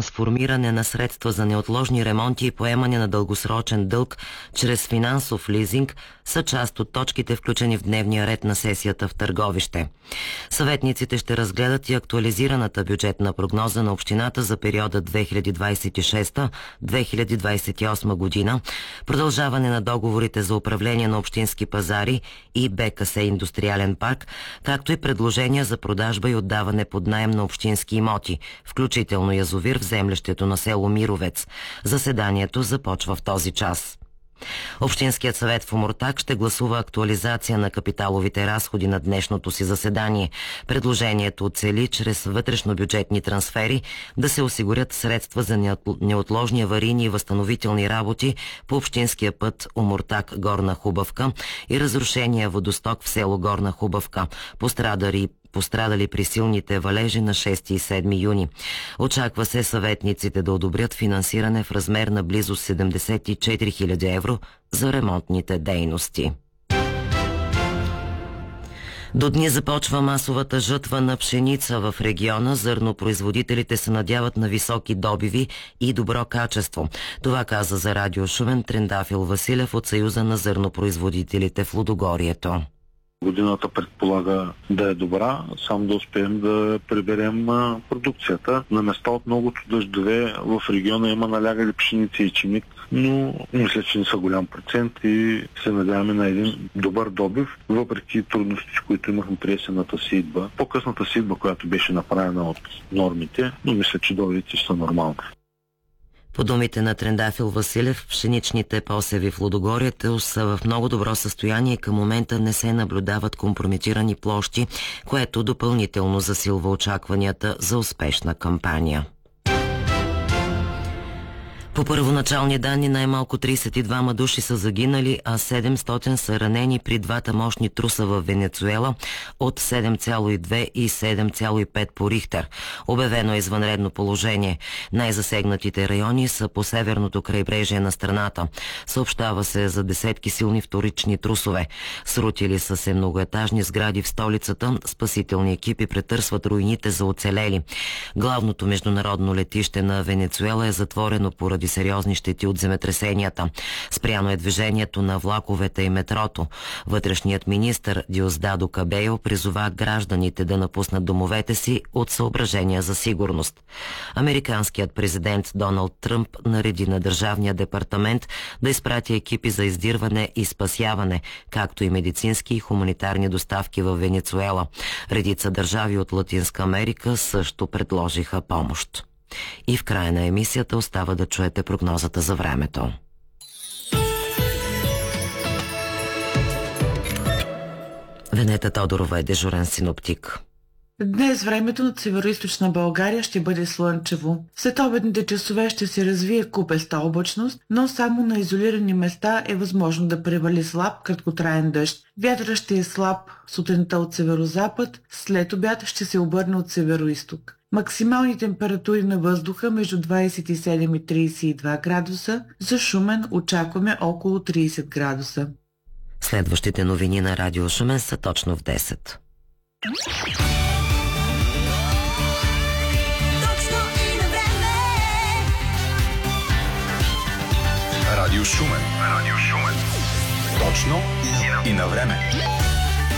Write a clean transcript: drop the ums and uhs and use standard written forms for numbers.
трансформиране на средства за неотложни ремонти и поемане на дългосрочен дълг чрез финансов лизинг са част от точките, включени в дневния ред на сесията в Търговище. Съветниците ще разгледат и актуализираната бюджетна прогноза на общината за периода 2026-2028 година, продължаване на договорите за управление на общински пазари и БКС индустриален парк, както и предложения за продажба и отдаване под наем на общински имоти, включително язовир в землището на село Мировец. Заседанието започва в този час. Общинският съвет в Омуртаг ще гласува актуализация на капиталовите разходи на днешното си заседание. Предложението цели чрез вътрешнобюджетни трансфери да се осигурят средства за неотложни аварийни и възстановителни работи по общинския път Омуртаг-Горна Хубавка и разрушения водосток в село Горна Хубавка, пострадали при силните валежи на 6 и 7 юни. Очаква се съветниците да одобрят финансиране в размер на близо 74 000 евро за ремонтните дейности. До дни започва масовата жътва на пшеница в региона. Зърнопроизводителите се надяват на високи добиви и добро качество. Това каза за Радио Шумен Трендафил Василев от Съюза на зърнопроизводителите в Лудогорието. Годината предполага да е добра, само да успеем да приберем продукцията. На места от многото дъждове в региона има налягали пшеници и ечемик, но мисля, че не са голям процент и се надяваме на един добър добив, въпреки трудностите, които имахме при есенната сеитба. По-късната сеитба, която беше направена от нормите, но мисля, че добивите са нормални. По думите на Трендафил Василев, пшеничните посеви в Лудогорието са в много добро състояние и към момента не се наблюдават компрометирани площи, което допълнително засилва очакванията за успешна кампания. По първоначални данни най-малко 32 души са загинали, а 700 са ранени при двата мощни труса в Венецуела от 7,2 и 7,5 по Рихтер. Обявено е извънредно положение. Най-засегнатите райони са по северното крайбрежие на страната. Съобщава се за десетки силни вторични трусове. Срутили са се многоетажни сгради в столицата. Спасителни екипи претърсват руините за оцелели. Главното международно летище на Венецуела е затворено поради сериозни щети от земетресенията. Спряно е движението на влаковете и метрото. Вътрешният министър Диосдадо Кабейо призова гражданите да напуснат домовете си от съображения за сигурност. Американският президент Доналд Тръмп нареди на Държавния департамент да изпрати екипи за издирване и спасяване, както и медицински и хуманитарни доставки в Венецуела. Редица държави от Латинска Америка също предложиха помощ. И в края на емисията остава да чуете прогнозата за времето. Венета Тодорова е дежурен синоптик. Днес времето над североизточна България ще бъде слънчево. След обедните часове ще се развие купеста облачност, но само на изолирани места е възможно да превали слаб краткотраен дъжд. Вятърът ще е слаб сутринта от северозапад, след обяд ще се обърне от североизток. Максимални температури на въздуха между 27 и 32 градуса, за Шумен очакваме около 30 градуса. Следващите новини на Радио Шумен са точно в 10. Радио Шумен. Точно и на време.